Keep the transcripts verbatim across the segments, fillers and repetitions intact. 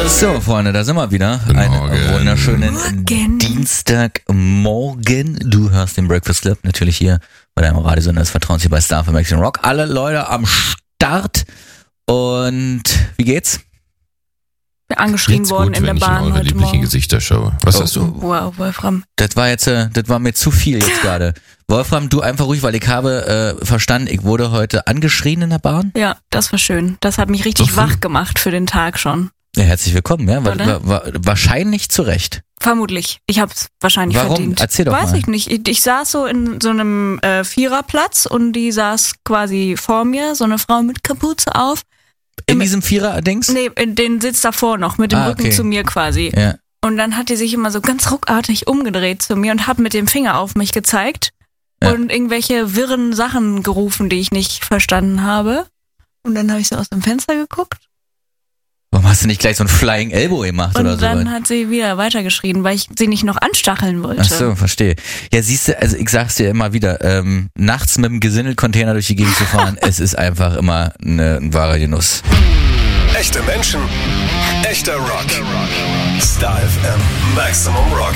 So, Freunde, da sind wir wieder. Einen wunderschönen Morgen. Dienstagmorgen. Du hörst den Breakfast Club natürlich hier bei deinem Radiosender des Vertrauens hier bei Star für Maximum Rock. Alle Leute am Start. Und wie geht's? Angeschrien Jetzt worden gut, in der wenn Bahn ich in eure heute liebliche Morgen. Gesichtershow. Was Oh. hast du? Wow, Wolfram. Das war jetzt, äh, das war mir zu viel jetzt gerade. Wolfram, du einfach ruhig, weil ich habe äh, verstanden, ich wurde heute angeschrien in der Bahn. Ja, das war schön. Das hat mich richtig So früh? wach gemacht für den Tag schon. Ja, herzlich willkommen, ja. Wa- Oder? wa- wa- wahrscheinlich zu Recht. Vermutlich. Ich hab's wahrscheinlich Warum? verdient. Erzähl doch Weiß mal. ich nicht. Ich, ich saß so in so einem äh, Viererplatz und die saß quasi vor mir, so eine Frau mit Kapuze auf. In diesem Vierer-Dings? Nee, in den sitzt davor noch, mit dem Ah, Rücken okay. zu mir quasi. Ja. Und dann hat die sich immer so ganz ruckartig umgedreht zu mir und hat mit dem Finger auf mich gezeigt Ja. und irgendwelche wirren Sachen gerufen, die ich nicht verstanden habe. Und dann habe ich so aus dem Fenster geguckt Warum hast du nicht gleich so ein Flying Elbow gemacht und oder so? dann hat sie wieder weitergeschrien, weil ich sie nicht noch anstacheln wollte. Ach so, verstehe. Ja, siehst du, also ich sag's dir immer wieder, ähm, nachts mit dem Gesindelcontainer durch die Gegend zu fahren, es ist einfach immer eine, ein wahrer Genuss. Echte Menschen, echter Rock. Star F M, Maximum Rock.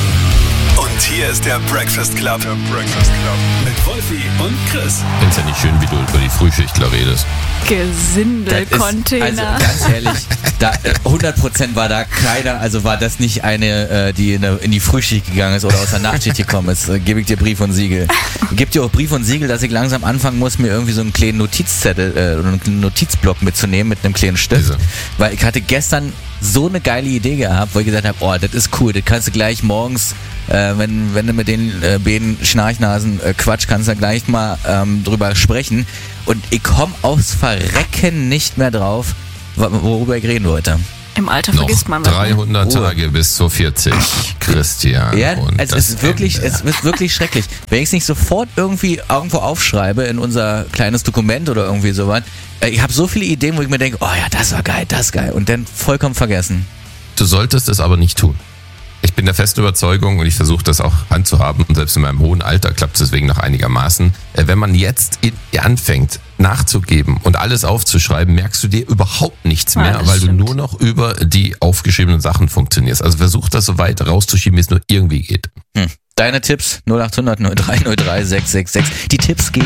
Und hier ist der Breakfast Club. Der Breakfast Club. Mit Wolfi und Chris. Find's ja nicht schön, wie du über die Frühschichtler redest. Gesindelcontainer. Also ganz ehrlich, da, äh, hundert Prozent war da keiner, also war das nicht eine, äh, die in, der, in die Frühschicht gegangen ist oder aus der Nachtschicht gekommen ist, äh, gebe ich dir Brief und Siegel. Gib dir auch Brief und Siegel, dass ich langsam anfangen muss, mir irgendwie so einen kleinen Notizzettel äh, oder einen Notizblock mitzunehmen mit einem kleinen Stift. Diese. Weil ich hatte gestern so eine geile Idee gehabt, wo ich gesagt habe, oh, das ist cool, das kannst du gleich morgens, äh, wenn, wenn du mit den äh, beiden Schnarchnasen äh, Quatsch, kannst du gleich mal ähm, drüber sprechen. Und ich komme aufs Verrecken nicht mehr drauf, wo- worüber ich reden wollte. Im Alter Noch vergisst man was. dreihundert Ruhe. Tage bis zu vierzig, Christian. Ja, und es das ist wirklich, Ende. es ist wirklich schrecklich. Wenn ich es nicht sofort irgendwie irgendwo aufschreibe in unser kleines Dokument oder irgendwie sowas, äh, ich habe so viele Ideen, wo ich mir denke, oh ja, das war geil, das ist geil. Und dann vollkommen vergessen. Du solltest es aber nicht tun. Ich bin der festen Überzeugung und ich versuche das auch handzuhaben und selbst in meinem hohen Alter klappt es deswegen noch einigermaßen. Äh, Wenn man jetzt in, anfängt nachzugeben und alles aufzuschreiben, merkst du dir überhaupt nichts Ja, mehr, das weil stimmt. du nur noch über die aufgeschriebenen Sachen funktionierst. Also versuch das so weit rauszuschieben, wie es nur irgendwie geht. Hm. Deine Tipps null acht hundert null drei null drei sechs sechs sechs. Die Tipps geben